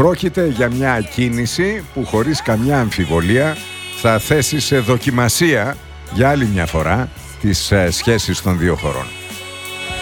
Πρόκειται για μια κίνηση που χωρίς καμιά αμφιβολία θα θέσει σε δοκιμασία για άλλη μια φορά τις σχέσεις των δύο χωρών.